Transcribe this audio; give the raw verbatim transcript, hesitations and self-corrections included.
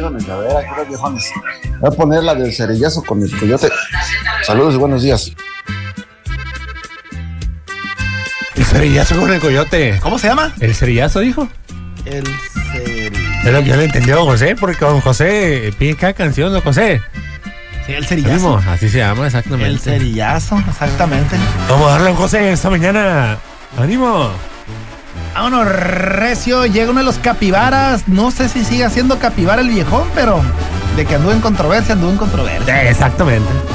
pusieron en cadera, creo, viejones. Voy a poner la del cerillazo con el coyote. Saludos y buenos días. El cerillazo con el coyote. ¿Cómo se llama? El cerillazo, dijo. El cerillazo. Es lo que yo le entendió, José, porque con José pide cada canción, ¿no, José? Sí, el cerillazo. Así se llama, exactamente. El cerillazo, exactamente. Vamos a darle a un José esta mañana. ¡Ánimo! Vámonos, recio. Llega uno de los capibaras. No sé si sigue siendo capibara el viejón, pero de que anduvo en controversia, anduvo en controversia. Exactamente.